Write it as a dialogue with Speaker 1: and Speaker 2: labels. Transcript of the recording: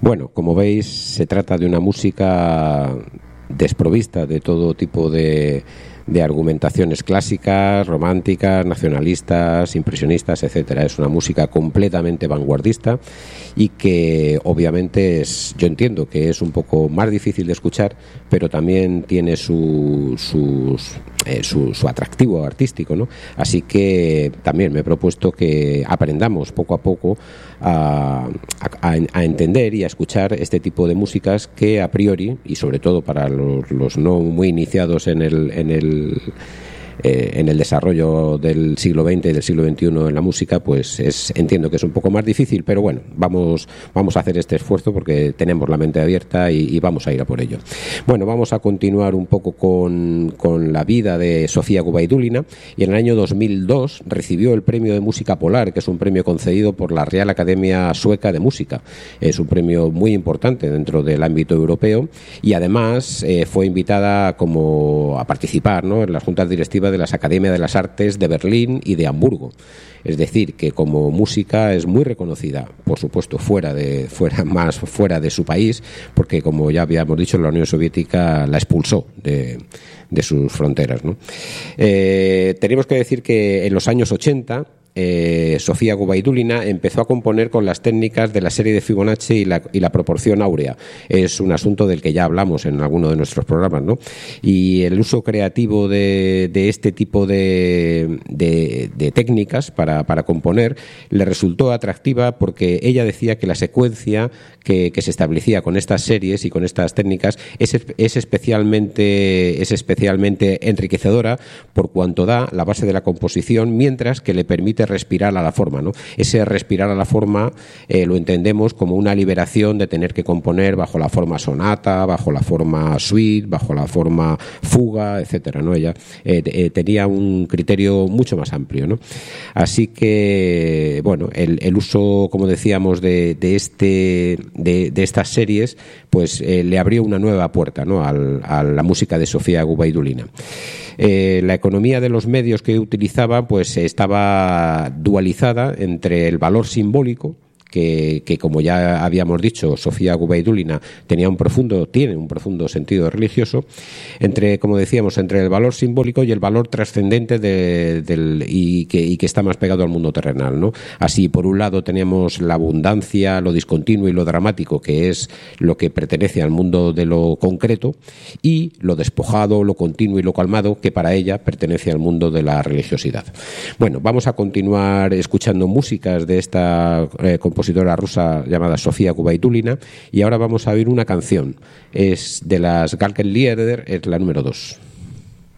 Speaker 1: Bueno, como veis, se trata de una música desprovista de todo tipo de argumentaciones clásicas, románticas, nacionalistas, impresionistas, etcétera. Es una música completamente vanguardista y que obviamente yo entiendo que es un poco más difícil de escuchar, pero también tiene su atractivo artístico, ¿no? Así que también me he propuesto que aprendamos poco a poco a entender y a escuchar este tipo de músicas que a priori, y sobre todo para los no muy iniciados en el desarrollo del siglo XX y del siglo XXI en la música, pues entiendo que es un poco más difícil, pero bueno, vamos a hacer este esfuerzo porque tenemos la mente abierta y vamos a ir a por ello. Bueno, vamos a continuar un poco con la vida de Sofía Gubaidulina, y en el año 2002 recibió el Premio de Música Polar, que es un premio concedido por la Real Academia Sueca de Música. Es un premio muy importante dentro del ámbito europeo y además fue invitada a participar, ¿no?, en las juntas directivas de las Academias de las Artes de Berlín y de Hamburgo. Es decir, que como música es muy reconocida, por supuesto, fuera de su país, porque como ya habíamos dicho, la Unión Soviética la expulsó de sus fronteras, ¿no? Tenemos que decir que en los años 80 Sofía Gubaidulina empezó a componer con las técnicas de la serie de Fibonacci y la proporción áurea. Es un asunto del que ya hablamos en alguno de nuestros programas, ¿no? Y el uso creativo de este tipo de técnicas para componer le resultó atractiva, porque ella decía que la secuencia que se establecía con estas series y con estas técnicas es especialmente enriquecedora, por cuanto da la base de la composición, mientras que le permite respirar a la forma, ¿no? Ese respirar a la forma lo entendemos como una liberación de tener que componer bajo la forma sonata, bajo la forma suite, bajo la forma fuga, etcétera, ¿no? Ella tenía un criterio mucho más amplio, ¿no? Así que, bueno, el uso, como decíamos, de estas series, pues le abrió una nueva puerta, ¿no?, a la música de Sofía Gubaidulina. La economía de los medios que utilizaba pues estaba dualizada entre el valor simbólico, que como ya habíamos dicho, Sofía Gubaidulina tiene un profundo sentido religioso, como decíamos, entre el valor simbólico y el valor trascendente y que está más pegado al mundo terrenal, ¿no? Así, por un lado teníamos la abundancia, lo discontinuo y lo dramático, que es lo que pertenece al mundo de lo concreto, y lo despojado, lo continuo y lo calmado, que para ella pertenece al mundo de la religiosidad. Bueno, vamos a continuar escuchando músicas de esta compositora rusa llamada Sofía Gubaidulina, y ahora vamos a oír una canción. Es de las Galgenlieder, es la número 2.